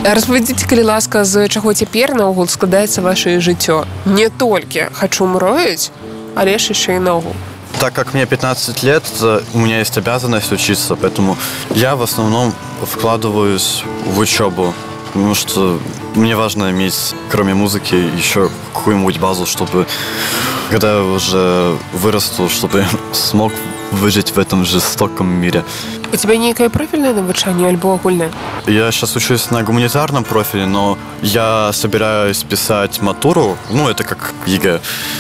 Распавядзіце, калі ласка, з чаго цяпер наогул складаецца ваше жыццё? Не толькі «хочу мроить», але ж еще и наогул. Так как мне 15 лет, у меня есть обязанность учиться, поэтому я в основном вкладываюсь в учебу, потому что мне важно иметь, кроме музыки, еще какую-нибудь базу, чтобы, когда я уже вырасту, чтобы я смог выжить в этом жестоком мире. У тебя некое профильное навучание альбо агульное? Я сейчас учусь на гуманитарном профиле, но я собираюсь писать матуру, это как ЕГЭ.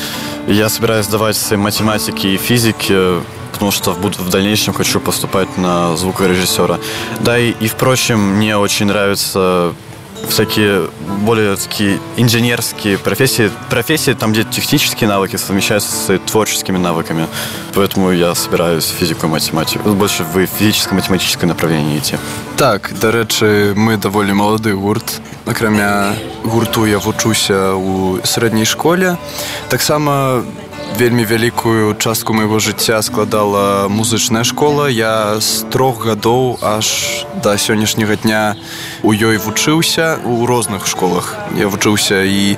Я собираюсь сдавать математики и физики, потому что в дальнейшем хочу поступать на звукорежиссера. Да, и впрочем, мне очень нравятся всякие более такие инженерские профессии, там, где технические навыки совмещаются с творческими навыками. Поэтому я собираюсь физику и математику. Больше в физическо-математическое направление идти. Так, до речі, ми доволі молодий гурт. Акрамя гурту я вучуся у середній школі. Так само вельмі вялікую частку майго жыцця складала музычная школа. Я з 3 гадоў аж да сённяшняга дня у ёй вучыўся у розных школах. Я вучыўся і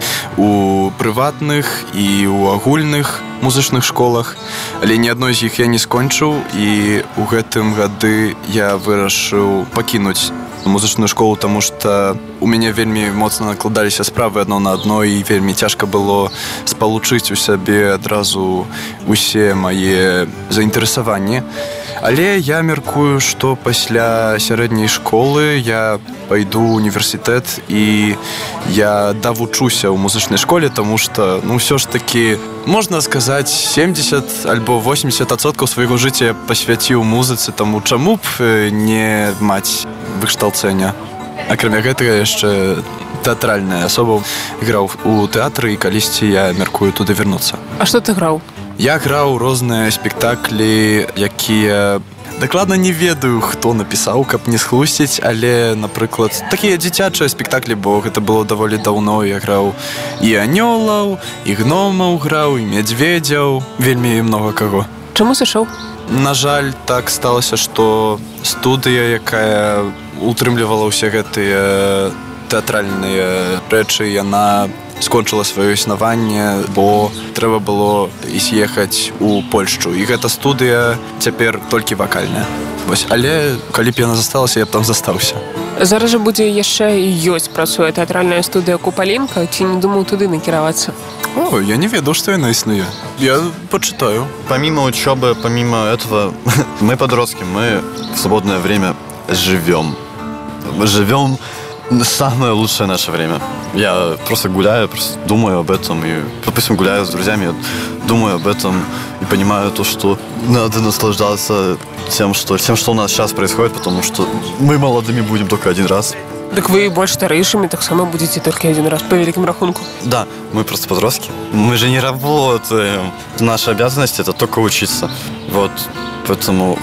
у прыватных, і у агульных музычных школах, але ні адной з іх я не скончыў, і у гэтым гады я вырашыў пакінуць музычную школу, тому што у мяне вельмі моцна накладаліся справы адно на адно, і вельмі цяжка было спалучыць у сябе адразу усе мае заінтарэсаванні. Але я мяркую, што пасля сярэдняй школы я пайду ў універсітэт і я давучуся ў музычнай школе, таму што, ўсё ж такі, можна сказаць, 70 альбо 80% свайго жыцця я пасвяціў музыцы, таму чаму б не маць выкшталцэння. Акрамя гэтага яшчэ тэатральная асоба, граў у тэатры, і калісьці я мяркую туды вярнуцца. А што ты граў? Я граў розныя спектаклі, якія дакладна не ведаю, хто напісаў, каб не схлусціць, але, напрыклад, такія дзіцячыя спектаклі, бо гэта было даволі даўно. Я граў і анёлаў, і гномаў граў, і мядзведзяў, вельмі многа каго. Чаму сышоў? На жаль, так сталася, што студыя, якая утрымлівала ўсе гэтыя тэатральныя рэчы, яна скончыла сваё існаванне, бо трэба было з'ехаць у Польшчу. І гэта студыя цяпер толькі вакальная. Але калі б яна засталася, я б там застаўся. Зараз жа будзе яшчэ і ёсць працуе тэатральная студыя «Купалінка», ці не думаў туды накіравацца? Я не ведаў, што яна існуе. Я почитаю. Помимо учебы, помимо этого, мы подростки, мы в свободное время живем. Живем самое лучшее наше время. Я просто гуляю, просто думаю об этом. И, допустим, гуляю с друзьями, я думаю об этом и понимаю то, что надо наслаждаться тем, что у нас сейчас происходит, потому что мы молодыми будем только один раз. Так вы больше старейшими так само будете только один раз, по великим рахунку. Да, мы просто подростки. Мы же не работаем. Наша обязанность — это только учиться. Поэтому,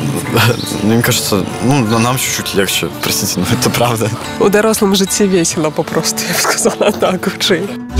мне кажется, нам чуть-чуть легче. Простите, но это правда. У дорослом житті весело попросту, я б сказала так, учи.